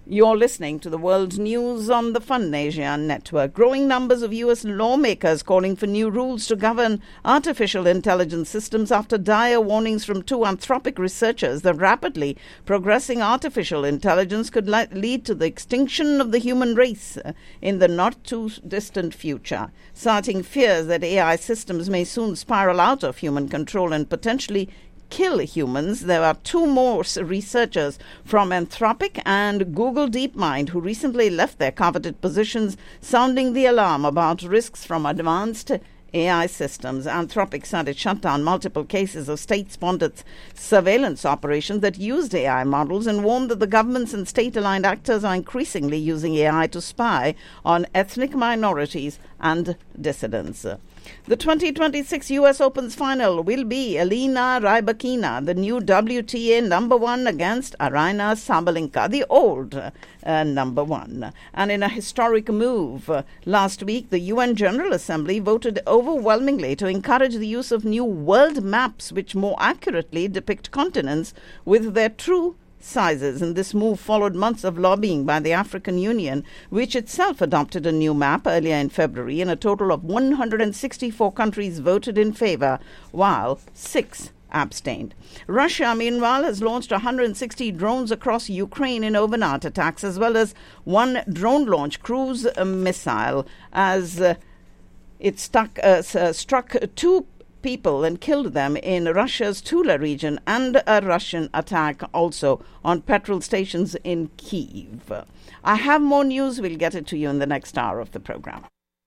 You're listening to the world news on the Fun Asia network. Growing numbers of U.S. lawmakers calling for new rules to govern artificial intelligence systems after dire warnings from two Anthropic researchers that rapidly progressing artificial intelligence could lead to the extinction of the human race in the not-too-distant future, citing fears that AI systems may soon spiral out of human control and potentially kill humans. There are two more researchers from Anthropic and Google DeepMind who recently left their coveted positions, sounding the alarm about risks from advanced AI systems. Anthropic said it shut down multiple cases of state-sponsored surveillance operations that used AI models and warned that the governments and state-aligned actors are increasingly using AI to spy on ethnic minorities and dissidents. The 2026 U.S. Open's final will be Elena Rybakina, the new WTA number one, against Aryna Sabalenka, the old number one. And in a historic move, last week, the UN General Assembly voted overwhelmingly to encourage the use of new world maps which more accurately depict continents with their true sizes. And this move followed months of lobbying by the African Union, which itself adopted a new map earlier in February, and a total of 164 countries voted in favor, while 6 abstained. Russia, meanwhile, has launched 160 drones across Ukraine in overnight attacks, as well as one drone launch cruise missile, as it struck two people and killed them in Russia's Tula region, and a Russian attack also on petrol stations in Kyiv. I have more news. We'll get it to you in the next hour of the program.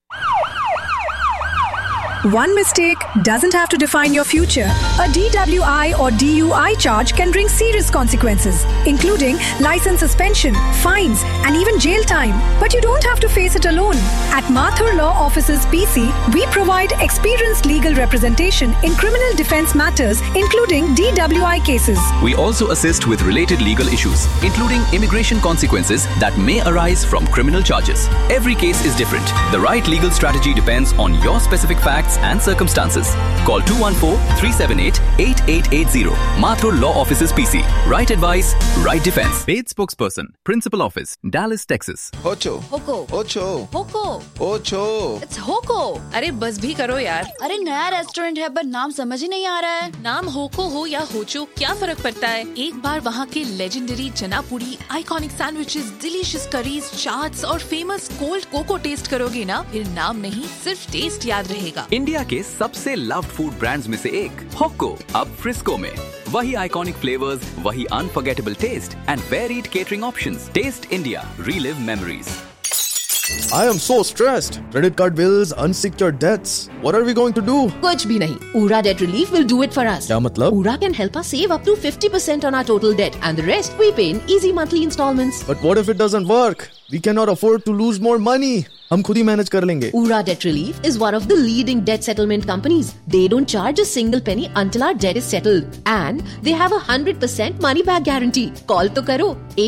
One mistake doesn't have to define your future. A DWI or DUI charge can bring serious consequences, including license suspension, fines, and even jail time. But you don't have to face it alone. At Mathur Law Offices PC, we provide experienced legal representation in criminal defense matters, including DWI cases. We also assist with related legal issues, including immigration consequences that may arise from criminal charges. Every case is different. The right legal strategy depends on your specific facts and circumstances. Call 214-378-8880. Mathur Law Offices PC. Right advice, right defense. Paid spokesperson, Principal Office, Dallas, Texas. Hocho. Hoko. Ocho. Hoko. Ocho. It's Hoko. अरे बस भी करो यार. अरे नया restaurant है पर नाम समझ ही नहीं आ रहा है. नाम होको हो या होचो क्या फर्क पड़ता है? एक बार वहाँ के लेजेंडरी चना पूरी, iconic sandwiches, delicious curries, chaats और फेमस कोल्ड कोको टेस्ट करोगे ना, फिर नाम नहीं सिर्फ टेस्ट याद रहेगा. इंडिया के सबसे लव्ड फूड ब्रांड्स में से एक होको अब फ्रिस्को में. वही आइकॉनिक फ्लेवर्स, वही unforgettable test and varied catering options. Test India, relive memories. I am so stressed. Credit card bills, unsecured debts. What are we going to do? कुछ भी नहीं. Ura Debt Relief will do it for us. क्या मतलब? Ura can help us save up to 50% on our total debt, and the rest we pay in easy monthly installments. But what if it doesn't work? We cannot afford to lose more money. हम खुद ही manage कर लेंगे. Ura Debt Relief is one of the leading debt settlement companies. They don't charge a single penny until our debt is settled, and they have a 100% money back guarantee. Call तो करो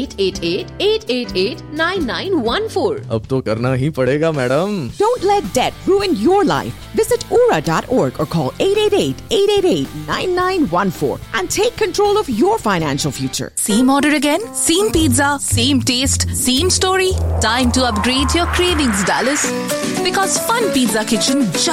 888-888-9914. अब तो करना ही पड़ेगा, madam. Don't let debt ruin your life. Visit ura.org or call 888-888-9914 and take control of your financial future. Same order again, same pizza, same taste, same story. Time to upgrade your cravings, Dallas. Because Fun Pizza Kitchen